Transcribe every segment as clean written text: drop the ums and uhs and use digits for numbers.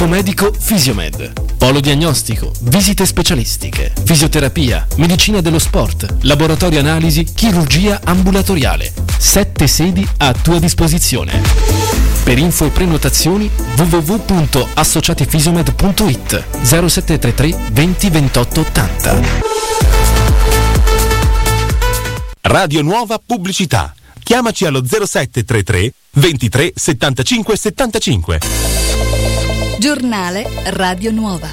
Gruppo medico Fisiomed. Polo diagnostico, visite specialistiche, fisioterapia, medicina dello sport, laboratorio analisi, chirurgia ambulatoriale. 7 sedi a tua disposizione. Per info e prenotazioni www.associatifisiomed.it 0733 20 28 80. Radio Nuova Pubblicità. Chiamaci allo 0733 23 75 75. Giornale Radio Nuova.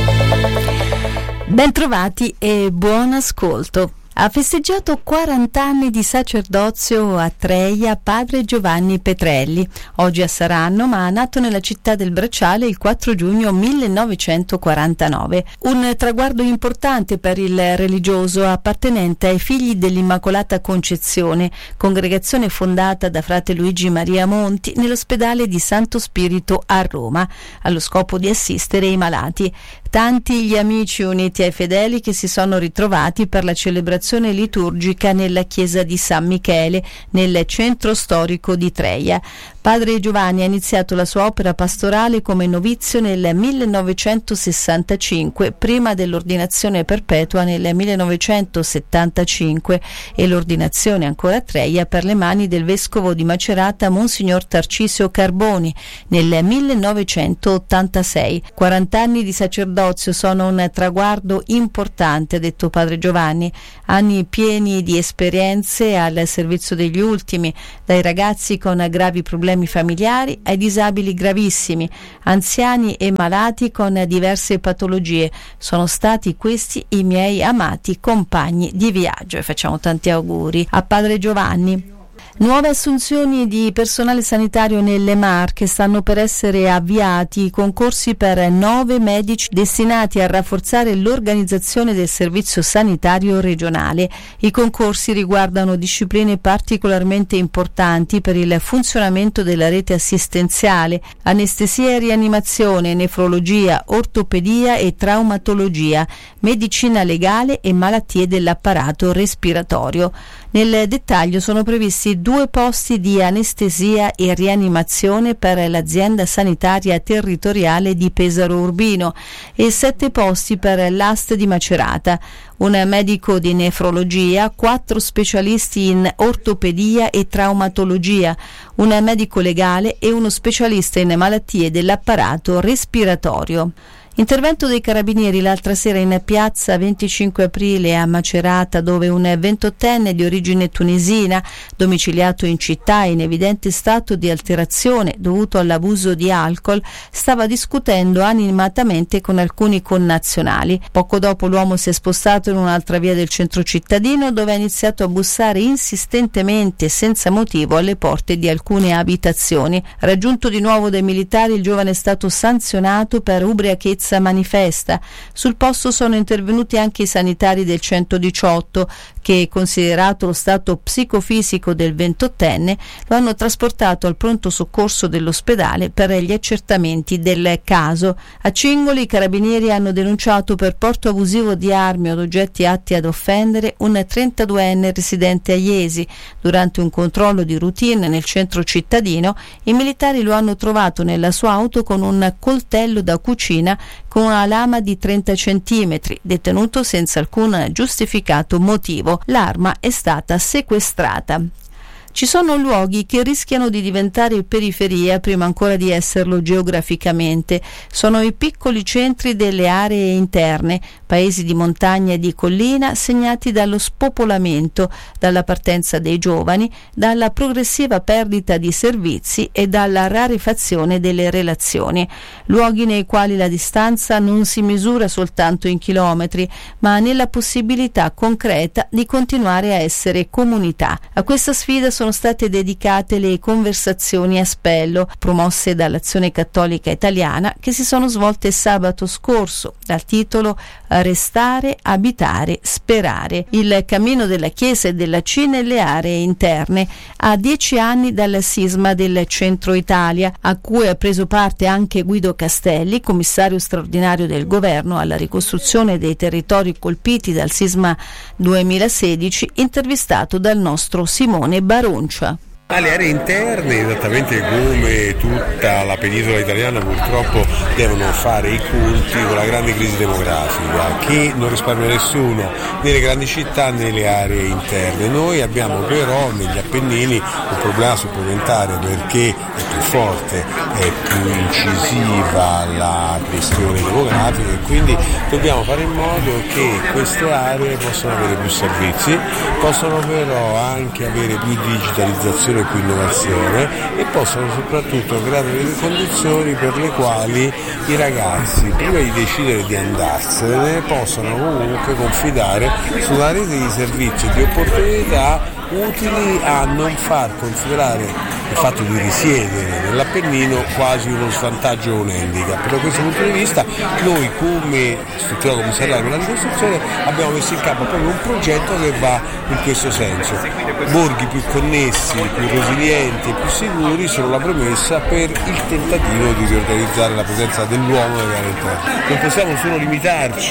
Bentrovati e buon ascolto. Ha festeggiato 40 anni di sacerdozio a Treia padre Giovanni Petrelli, oggi a Saranno, ma nato nella città del Bracciale il 4 giugno 1949. Un traguardo importante per il religioso appartenente ai Figli dell'Immacolata Concezione, congregazione fondata da frate Luigi Maria Monti nell'ospedale di Santo Spirito a Roma, allo scopo di assistere i malati. Tanti gli amici uniti ai fedeli che si sono ritrovati per la celebrazione liturgica nella chiesa di San Michele, nel centro storico di Treia. Padre Giovanni ha iniziato la sua opera pastorale come novizio nel 1965, prima dell'ordinazione perpetua nel 1975 e l'ordinazione ancora a Treia per le mani del vescovo di Macerata Monsignor Tarcisio Carboni nel 1986. 40 anni di sacerdozio sono un traguardo importante, ha detto Padre Giovanni, anni pieni di esperienze al servizio degli ultimi, dai ragazzi con gravi problemi familiari ai disabili gravissimi, anziani e malati con diverse patologie. Sono stati questi i miei amati compagni di viaggio e facciamo tanti auguri a Padre Giovanni. Nuove assunzioni di personale sanitario nelle Marche, stanno per essere avviati i concorsi per 9 medici destinati a rafforzare l'organizzazione del servizio sanitario regionale. I concorsi riguardano discipline particolarmente importanti per il funzionamento della rete assistenziale: anestesia e rianimazione, nefrologia, ortopedia e traumatologia, medicina legale e malattie dell'apparato respiratorio. Nel dettaglio sono previsti 2 posti di anestesia e rianimazione per l'azienda sanitaria territoriale di Pesaro Urbino e 7 posti per l'AST di Macerata, un medico di nefrologia, 4 specialisti in ortopedia e traumatologia, un medico legale e uno specialista in malattie dell'apparato respiratorio. Intervento dei carabinieri l'altra sera in piazza 25 aprile a Macerata, dove un 28enne di origine tunisina, domiciliato in città in evidente stato di alterazione dovuto all'abuso di alcol, stava discutendo animatamente con alcuni connazionali. Poco dopo l'uomo si è spostato in un'altra via del centro cittadino, dove ha iniziato a bussare insistentemente e senza motivo alle porte di alcune abitazioni. Raggiunto di nuovo dai militari, il giovane è stato sanzionato per ubriachezza manifesta. Sul posto sono intervenuti anche i sanitari del 118 che, considerato lo stato psicofisico del 28enne, lo hanno trasportato al pronto soccorso dell'ospedale per gli accertamenti del caso. A Cingoli i carabinieri hanno denunciato per porto abusivo di armi o oggetti atti ad offendere un 32enne residente a Iesi. Durante un controllo di routine nel centro cittadino, i militari lo hanno trovato nella sua auto con un coltello da cucina con una lama di 30 centimetri, detenuto senza alcun giustificato motivo. L'arma è stata sequestrata. Ci sono luoghi che rischiano di diventare periferia prima ancora di esserlo geograficamente. Sono i piccoli centri delle aree interne, paesi di montagna e di collina segnati dallo spopolamento, dalla partenza dei giovani, dalla progressiva perdita di servizi e dalla rarefazione delle relazioni. Luoghi nei quali la distanza non si misura soltanto in chilometri, ma nella possibilità concreta di continuare a essere comunità. A questa sfida sono state dedicate le conversazioni a Spello, promosse dall'Azione Cattolica Italiana, che si sono svolte sabato scorso, dal titolo Restare, abitare, sperare. Il cammino della Chiesa e della C nelle aree interne, a 10 anni dal sisma del Centro Italia, a cui ha preso parte anche Guido Castelli, commissario straordinario del governo alla ricostruzione dei territori colpiti dal sisma 2016, intervistato dal nostro Simone Baroncia. Le aree interne, esattamente come tutta la penisola italiana, purtroppo devono fare i conti con la grande crisi demografica che non risparmia nessuno né le grandi città né le aree interne. Noi abbiamo però negli Appennini un problema supplementare perché è più forte, è più incisiva la questione demografica e quindi dobbiamo fare in modo che queste aree possano avere più servizi, possano però anche avere più digitalizzazione e più innovazione e possono soprattutto creare delle condizioni per le quali i ragazzi prima di decidere di andarsene possano comunque confidare sulla rete di servizi e di opportunità utili a non far considerare il fatto di risiedere nell'Appennino quasi uno svantaggio o un handicap. Da questo punto di vista noi come struttura commissariale per la ricostruzione abbiamo messo in campo proprio un progetto che va in questo senso. Borghi più connessi, più resilienti e più sicuri sono la premessa per il tentativo di riorganizzare la presenza dell'uomo nelle aree interne. Non possiamo solo limitarci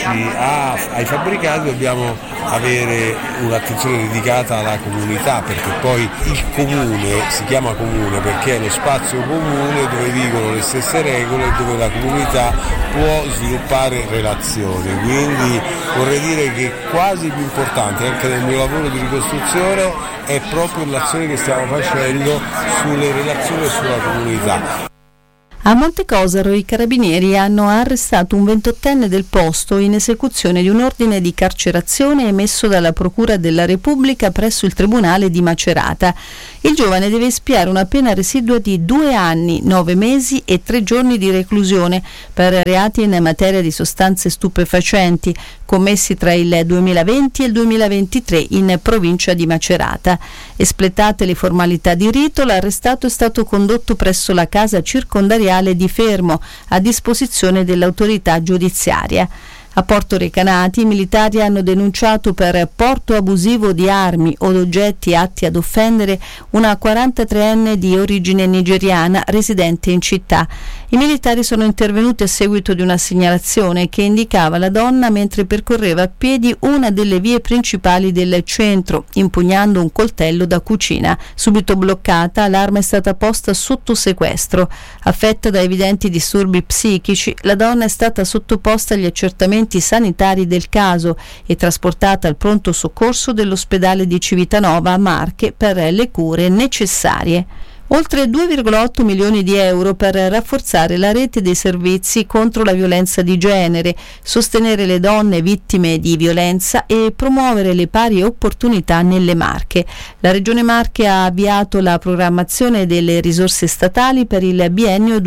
ai fabbricati, dobbiamo avere un'attenzione dedicata alla comunità, perché poi il comune si chiama comune perché è lo spazio comune dove vivono le stesse regole e dove la comunità può sviluppare relazioni. Quindi vorrei dire che quasi più importante anche nel mio lavoro di ricostruzione è proprio l'azione che stiamo facendo sulle relazioni e sulla comunità. A Montecosaro i carabinieri hanno arrestato un 28enne del posto in esecuzione di un ordine di carcerazione emesso dalla Procura della Repubblica presso il Tribunale di Macerata. Il giovane deve espiare una pena residua di 2 anni, 9 mesi e 3 giorni di reclusione per reati in materia di sostanze stupefacenti commessi tra il 2020 e il 2023 in provincia di Macerata. Espletate le formalità di rito, l'arrestato è stato condotto presso la casa circondariale di Fermo a disposizione dell'autorità giudiziaria. A Porto Recanati i militari hanno denunciato per porto abusivo di armi o oggetti atti ad offendere una 43enne di origine nigeriana residente in città. I militari sono intervenuti a seguito di una segnalazione che indicava la donna mentre percorreva a piedi una delle vie principali del centro, impugnando un coltello da cucina. Subito bloccata, l'arma è stata posta sotto sequestro. Affetta da evidenti disturbi psichici, la donna è stata sottoposta agli accertamenti sanitari del caso e trasportata al pronto soccorso dell'ospedale di Civitanova a Marche per le cure necessarie. Oltre 2,8 milioni di euro per rafforzare la rete dei servizi contro la violenza di genere, sostenere le donne vittime di violenza e promuovere le pari opportunità nelle Marche. La Regione Marche ha avviato la programmazione delle risorse statali per il biennio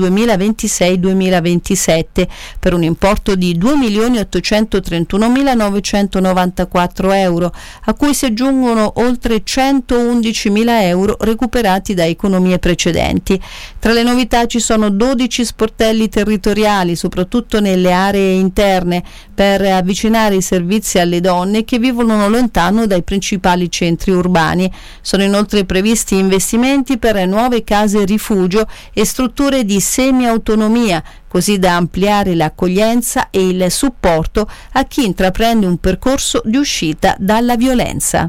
2026-2027 per un importo di 2.831.994 euro, a cui si aggiungono oltre 111.000 euro recuperati da economie precedenti. Tra le novità ci sono 12 sportelli territoriali, soprattutto nelle aree interne, per avvicinare i servizi alle donne che vivono lontano dai principali centri urbani. Sono inoltre previsti investimenti per nuove case rifugio e strutture di semi-autonomia, così da ampliare l'accoglienza e il supporto a chi intraprende un percorso di uscita dalla violenza.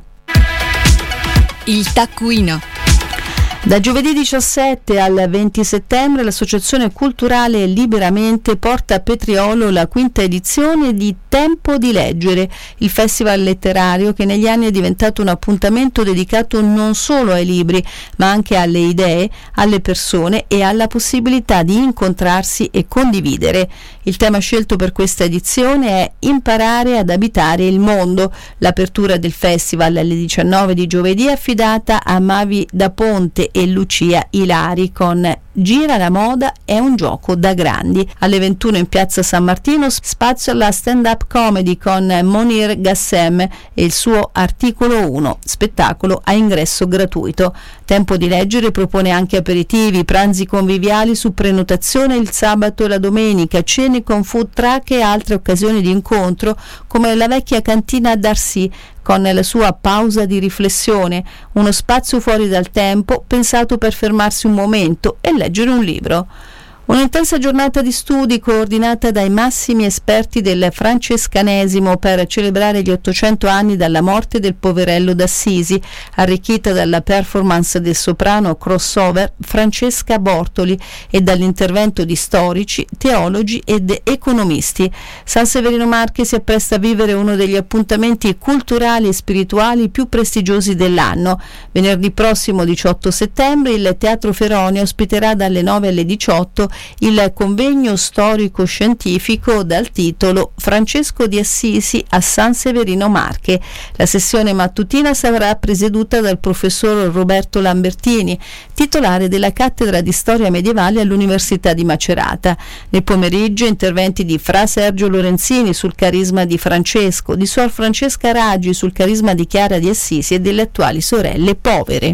Il taccuino. Da giovedì 17 al 20 settembre l'associazione culturale Liberamente porta a Petriolo la 5ª edizione di Tempo di Leggere, il festival letterario che negli anni è diventato un appuntamento dedicato non solo ai libri, ma anche alle idee, alle persone e alla possibilità di incontrarsi e condividere. Il tema scelto per questa edizione è Imparare ad abitare il mondo. L'apertura del festival alle 19 di giovedì è affidata a Mavi da Ponte e Lucia Ilari con Gira la moda è un gioco da grandi. Alle 21 in piazza San Martino spazio alla stand-up comedy con Monir Gassem e il suo Articolo 1, spettacolo a ingresso gratuito. Tempo di Leggere propone anche aperitivi, pranzi conviviali su prenotazione il sabato e la domenica, cene con food truck e altre occasioni di incontro come la vecchia cantina Darcy con la sua pausa di riflessione, uno spazio fuori dal tempo pensato per fermarsi un momento e leggere un libro. Un'intensa giornata di studi coordinata dai massimi esperti del francescanesimo per celebrare gli 800 anni dalla morte del poverello d'Assisi, arricchita dalla performance del soprano crossover Francesca Bortoli e dall'intervento di storici, teologi ed economisti. San Severino Marche si appresta a vivere uno degli appuntamenti culturali e spirituali più prestigiosi dell'anno. Venerdì prossimo 18 settembre il Teatro Feroni ospiterà dalle 9 alle 18 il convegno storico-scientifico dal titolo Francesco di Assisi a San Severino Marche. La sessione mattutina sarà presieduta dal professor Roberto Lambertini, titolare della cattedra di storia medievale all'Università di Macerata. Nel pomeriggio interventi di Fra Sergio Lorenzini sul carisma di Francesco, di Suor Francesca Raggi sul carisma di Chiara di Assisi e delle attuali sorelle povere.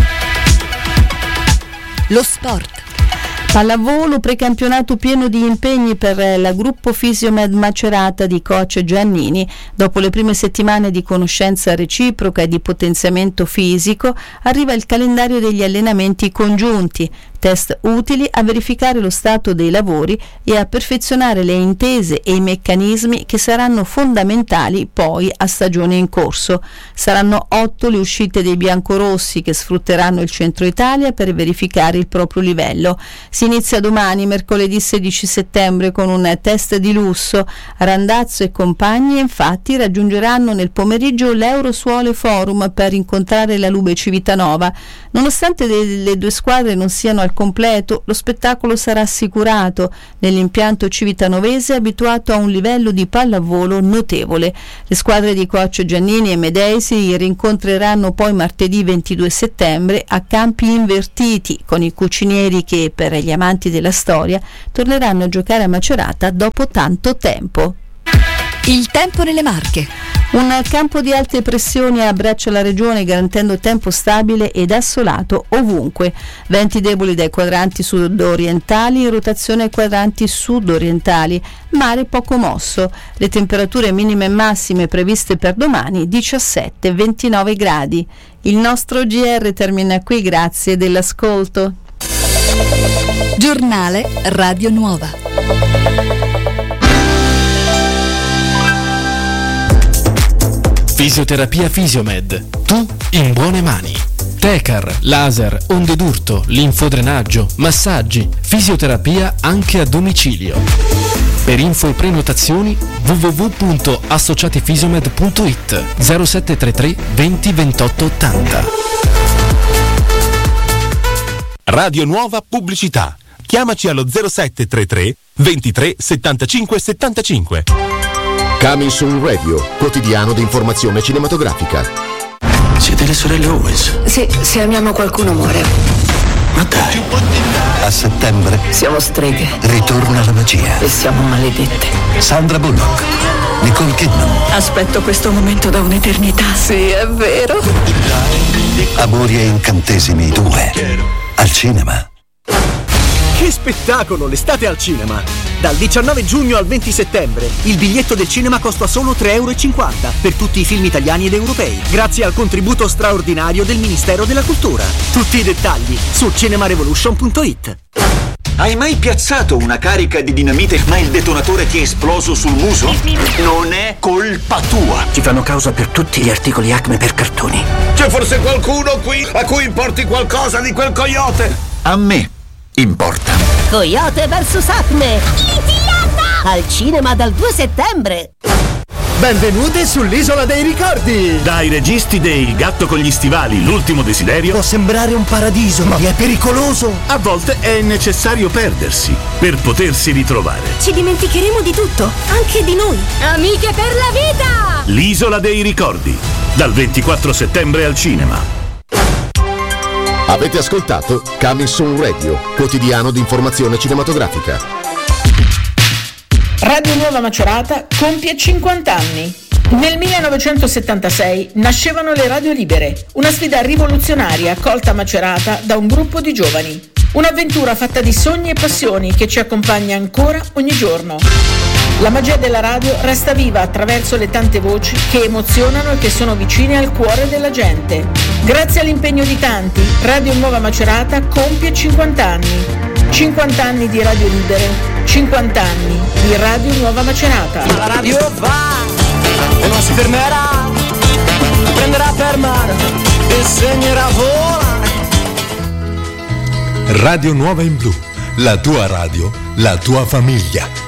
Lo sport. Pallavolo, precampionato pieno di impegni per la gruppo Fisiomed Macerata di coach Giannini. Dopo le prime settimane di conoscenza reciproca e di potenziamento fisico, arriva il calendario degli allenamenti congiunti, test utili a verificare lo stato dei lavori e a perfezionare le intese e i meccanismi che saranno fondamentali poi a stagione in corso. Saranno 8 le uscite dei biancorossi che sfrutteranno il centro Italia per verificare il proprio livello. Si inizia domani, mercoledì 16 settembre, con un test di lusso. Randazzo e compagni infatti raggiungeranno nel pomeriggio l'Eurosuole Forum per incontrare la Lube Civitanova. Nonostante le due squadre non siano al completo, lo spettacolo sarà assicurato nell'impianto civitanovese abituato a un livello di pallavolo notevole. Le squadre di coach Giannini e Medei si rincontreranno poi martedì 22 settembre a campi invertiti, con i cucinieri che, per gli amanti della storia, torneranno a giocare a Macerata dopo tanto tempo. Il tempo nelle Marche. Un campo di alte pressioni abbraccia la regione garantendo tempo stabile ed assolato ovunque. Venti deboli dai quadranti sud-orientali in rotazione ai quadranti sud-orientali. Mare poco mosso. Le temperature minime e massime previste per domani 17-29 gradi. Il nostro GR termina qui, grazie dell'ascolto. Giornale Radio Nuova. Fisioterapia Fisiomed. Tu in buone mani. Tecar, laser, onde d'urto, linfodrenaggio, massaggi, fisioterapia anche a domicilio. Per info e prenotazioni www.associatifisiomed.it 0733 20 28 80. Radio Nuova Pubblicità. Chiamaci allo 0733 23 75 75. Coming Soon Radio, quotidiano di informazione cinematografica. Siete le sorelle Owens? Sì, se amiamo qualcuno muore. Ma dai. A settembre Siamo streghe. ritorna la magia. E siamo maledette. Sandra Bullock, Nicole Kidman. Aspetto questo momento da un'eternità. Sì, è vero. Amori e incantesimi 2. Al cinema. Che spettacolo l'estate al cinema! Dal 19 giugno al 20 settembre il biglietto del cinema costa solo €3,50 per tutti i film italiani ed europei, grazie al contributo straordinario del Ministero della Cultura. Tutti i dettagli su cinemarevolution.it. Hai mai piazzato una carica di dinamite ma il detonatore ti è esploso sul muso? Non è colpa tua. Ti fanno causa per tutti gli articoli Acme per cartoni. C'è forse qualcuno qui a cui importi qualcosa di quel coyote? A me importa. Coyote vs Acme. Litiata! Al cinema dal 2 settembre. Benvenuti sull'Isola dei Ricordi! Dai registi dei Il gatto con gli stivali, L'ultimo desiderio. Può sembrare un paradiso, ma è pericoloso. A volte è necessario perdersi per potersi ritrovare. Ci dimenticheremo di tutto, anche di noi. Amiche per la vita! L'Isola dei Ricordi, dal 24 settembre al cinema. Avete ascoltato Coming Soon Radio, quotidiano di informazione cinematografica. Radio Nuova Macerata compie 50 anni. Nel 1976 nascevano le Radio Libere, una sfida rivoluzionaria accolta a Macerata da un gruppo di giovani. Un'avventura fatta di sogni e passioni che ci accompagna ancora ogni giorno. La magia della radio resta viva attraverso le tante voci che emozionano e che sono vicine al cuore della gente. Grazie all'impegno di tanti, Radio Nuova Macerata compie 50 anni. 50 anni di Radio Libere, 50 anni di Radio Nuova Macerata. La radio va e non si fermerà, prenderà per mano e segnerà volare. Radio Nuova in Blu, la tua radio, la tua famiglia.